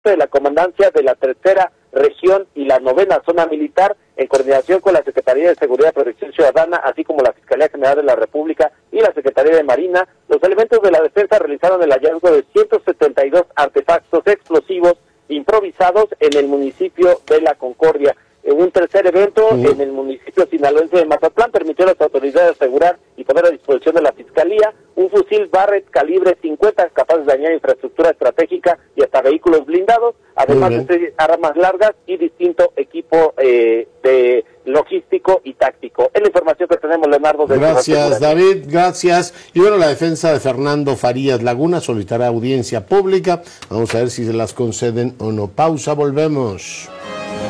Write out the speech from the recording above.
de la Comandancia de la Tercera Región y la Novena Zona Militar, en coordinación con la Secretaría de Seguridad y Protección Ciudadana, así como la Fiscalía General de la República y la Secretaría de Marina, los elementos de la defensa realizaron el hallazgo de 172 artefactos explosivos improvisados en el municipio de La Concordia. Un tercer evento en el municipio sinaloense de Mazatlán permitió a las autoridades asegurar y poner a disposición de la Fiscalía un fusil Barrett calibre 50 capaz de dañar infraestructura estratégica y hasta vehículos blindados, además de armas largas y distinto equipo de logístico y táctico. Es la información que tenemos, Leonardo. Gracias, David, gracias. Y bueno, la defensa de Fernando Farías Laguna solicitará audiencia pública. Vamos a ver si se las conceden o no. Pausa, volvemos.